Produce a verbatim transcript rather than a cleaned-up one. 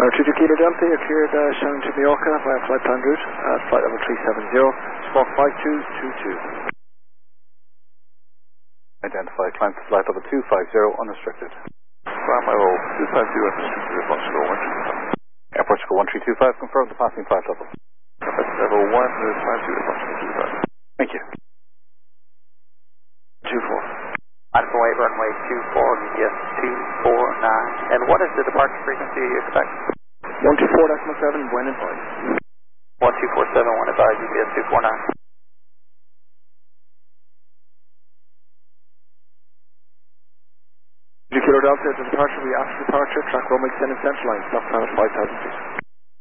Runner two two Kilo Delta, you're cleared uh, Shannon to Mallorca via flight plan route at flight level three seven zero, squawk five two two two. Identify, climb to flight level two five zero, unrestricted. Climb level two five zero, unrestricted, Air Portugal one three two five. Air Portugal one three two five, confirm the passing flight level. Level one, climb to Air Portugal two five. Thank you. two four. Runway, runway two four, U P S two four nine. And what is the departure frequency you expect? one two four decimal seven, when advised. one two four seven, when advised, U P S two four nine. two Kilo Delta, the departure will be after departure, track runway extended central line, stop time at five thousand feet.